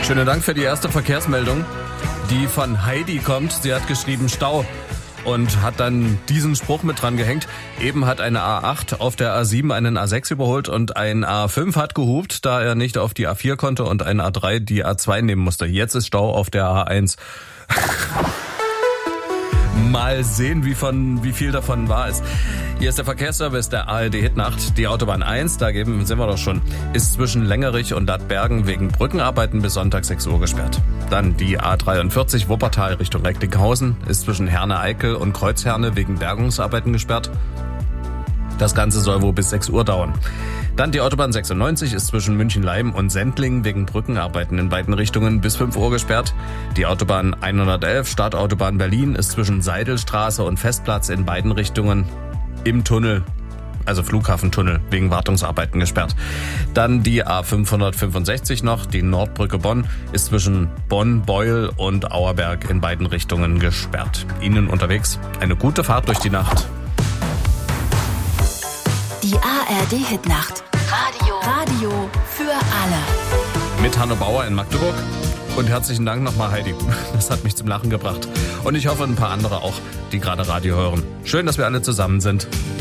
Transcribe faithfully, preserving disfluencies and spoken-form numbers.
Schönen Dank für die erste Verkehrsmeldung, die von Heidi kommt. Sie hat geschrieben Stau und hat dann diesen Spruch mit dran gehängt. Eben hat eine A acht auf der A sieben einen A sechs überholt und ein A fünf hat gehupt, da er nicht auf die A vier konnte und ein A drei die A zwei nehmen musste. Jetzt ist Stau auf der A eins. Mal sehen, wie von wie viel davon wahr ist. Hier ist der Verkehrsservice der A R D Hitnacht. Die Autobahn eins, da geben, sind wir doch schon, ist zwischen Längerich und Ladbergen wegen Brückenarbeiten bis Sonntag sechs Uhr gesperrt. Dann die A dreiundvierzig Wuppertal Richtung Recklinghausen ist zwischen Herne-Eickel und Kreuzherne wegen Bergungsarbeiten gesperrt. Das Ganze soll wohl bis sechs Uhr dauern. Dann die Autobahn sechsundneunzig ist zwischen München-Leim und Sendling wegen Brückenarbeiten in beiden Richtungen bis fünf Uhr gesperrt. Die Autobahn hundertelf Stadtautobahn Berlin ist zwischen Seidelstraße und Festplatz in beiden Richtungen im Tunnel, also Flughafentunnel, wegen Wartungsarbeiten gesperrt. Dann die A fünfhundertfünfundsechzig noch, die Nordbrücke Bonn, ist zwischen Bonn, Beul und Auerberg in beiden Richtungen gesperrt. Ihnen unterwegs eine gute Fahrt durch die Nacht. Die A R D-Hitnacht. Radio. Radio für alle. Mit Hanno Bauer in Magdeburg. Und herzlichen Dank nochmal, Heidi. Das hat mich zum Lachen gebracht. Und ich hoffe, ein paar andere auch, die gerade Radio hören. Schön, dass wir alle zusammen sind.